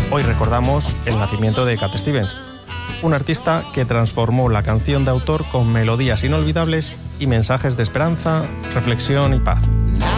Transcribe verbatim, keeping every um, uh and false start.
Hoy recordamos el nacimiento de Cat Stevens, un artista que transformó la canción de autor con melodías inolvidables y mensajes de esperanza, reflexión y paz.